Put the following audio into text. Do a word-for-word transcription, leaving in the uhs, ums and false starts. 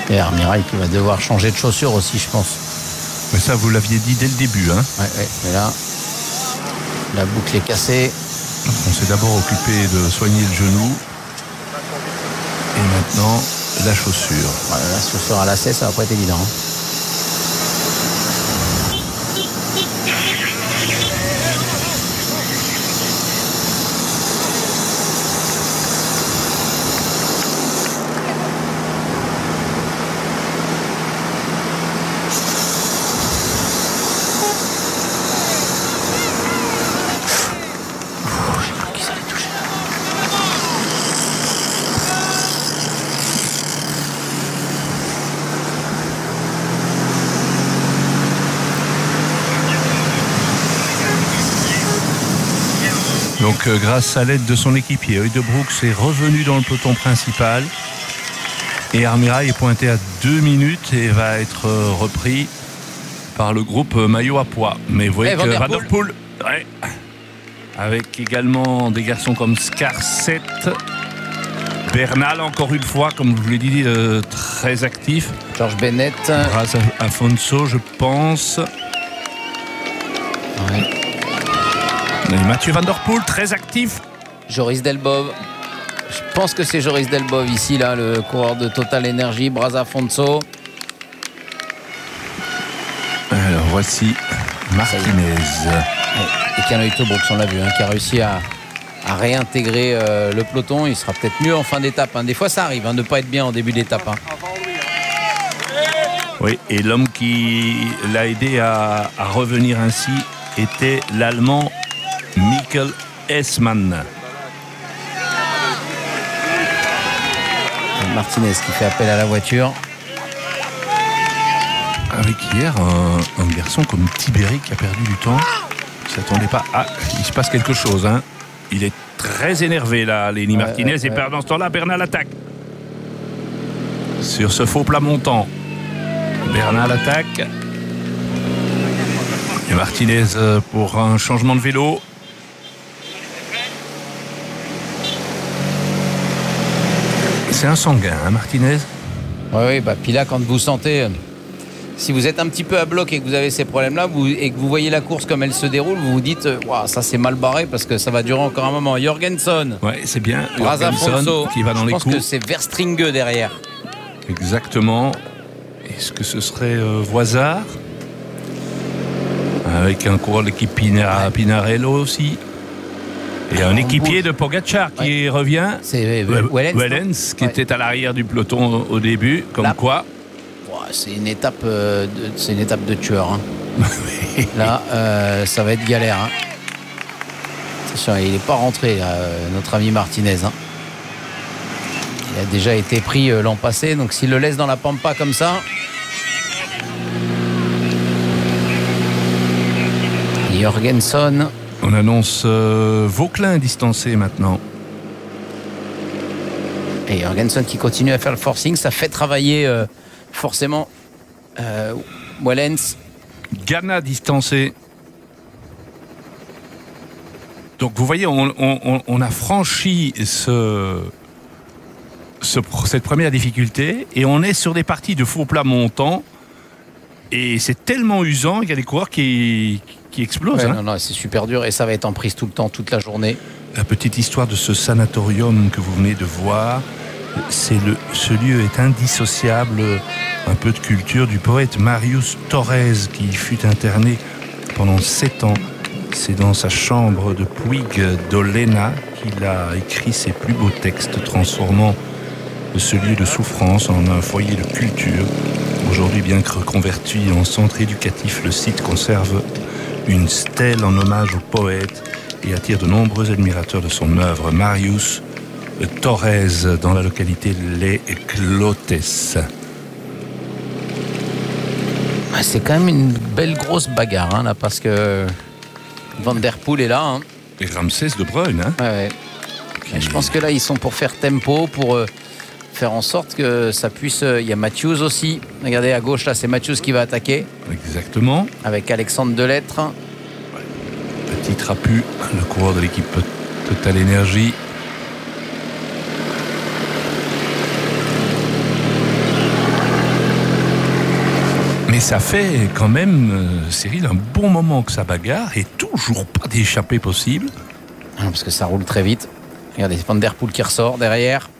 Et Armirail qui va devoir changer de chaussures aussi, je pense. Mais ça, vous l'aviez dit dès le début. Hein. Ouais, ouais, mais là, la boucle est cassée. On s'est d'abord occupé de soigner le genou. Et maintenant, la chaussure. Ouais, la chaussure à lacet, ça va pas être évident. Hein. Donc euh, grâce à l'aide de son équipier, Heudebrooks est revenu dans le peloton principal et Armirail est pointé à deux minutes et va être euh, repris par le groupe euh, maillot à pois. Mais vous voyez hey, que Van Der Van Der Poel, ouais, avec également des garçons comme Scarcet, Bernal encore une fois, comme je vous l'ai dit, euh, très actif. George Bennett. Grâce à Afonso, je pense. Ouais. Et Mathieu Van Der Poel, très actif. Joris Delbov. Je pense que c'est Joris Delbov ici, là, le coureur de Total Energy, Braz Afonso. Alors voici Martinez. Et Ken Heudebrooks, on l'a vu, hein, qui a réussi à, à réintégrer euh, le peloton. Il sera peut-être mieux en fin d'étape. Hein. Des fois, ça arrive hein, de ne pas être bien en début d'étape. Hein. Oui, et l'homme qui l'a aidé à, à revenir ainsi était l'Allemand Michael Hessmann. Martinez qui fait appel à la voiture. Avec hier un, un garçon comme Tiberi qui a perdu du temps. Il ne s'attendait pas. Ah, il se passe quelque chose. Hein. Il est très énervé là, Lenny ouais, Martinez. Ouais, et ouais. Pendant ce temps-là, Bernal attaque. Sur ce faux plat montant. Bernal attaque. Et Martinez pour un changement de vélo. C'est un sanguin, hein, Martinez. Oui, oui, bah, puis là, quand vous sentez, euh, si vous êtes un petit peu à bloc et que vous avez ces problèmes-là vous, et que vous voyez la course comme elle se déroule, vous vous dites, waouh, ça c'est mal barré parce que ça va durer encore un moment. Jorgensen. Oui, c'est bien. Braz Afonso qui va dans Je les pense coups. que c'est Verstringue derrière. Exactement. Est-ce que ce serait euh, Voisard avec un coureur de l'équipe Pina, ouais. Pinarello aussi. Et un équipier de Pogacar qui ouais. revient. C'est euh, Wellens, Wellens qui ouais. était à l'arrière du peloton au début. Comme Là, quoi. C'est une étape, euh, de, c'est une étape de tueur. Hein. Là, euh, ça va être galère. Hein. Attention, il n'est pas rentré, là, notre ami Martinez. Hein. Il a déjà été pris euh, l'an passé, donc s'il le laisse dans la pampa comme ça. Jorgensen. On annonce euh, Vauclin distancé maintenant. Et Jorgensen qui continue à faire le forcing, ça fait travailler euh, forcément euh, Wellens. Ghana distancé. Donc vous voyez, on, on, on a franchi ce, ce, cette première difficulté et on est sur des parties de faux plat montant et c'est tellement usant qu'il y a des coureurs qui, qui explosent. Ouais, hein. Non, non, c'est super dur et ça va être en prise tout le temps, toute la journée. La petite histoire de ce sanatorium que vous venez de voir, c'est le, ce lieu est indissociable, un peu de culture du poète Marius Torres qui fut interné pendant sept ans. C'est dans sa chambre de Puig d'Olena qu'il a écrit ses plus beaux textes, transformant ce lieu de souffrance en un foyer de culture. Aujourd'hui, bien que reconverti en centre éducatif, le site conserve une stèle en hommage au poète et attire de nombreux admirateurs de son œuvre. Marius Torres, dans la localité Les Clotes. C'est quand même une belle grosse bagarre, hein, là, parce que Van Der Poel est là. Hein. Et Ramsès de Bruyne. Hein. Ouais, ouais. Qui... Je pense que là, ils sont pour faire tempo, pour euh, faire en sorte que ça puisse... Il euh, y a Matthews aussi. Regardez, à gauche, là, c'est Matthews qui va attaquer. Exactement. Avec Alexandre Delettre. Ouais. Petit trapu, le coureur de l'équipe Total Energy. Mais ça fait quand même, euh, Cyril, un bon moment que ça bagarre et toujours pas d'échappée possible. Parce que ça roule très vite. Regardez, Van Der Poel qui ressort derrière.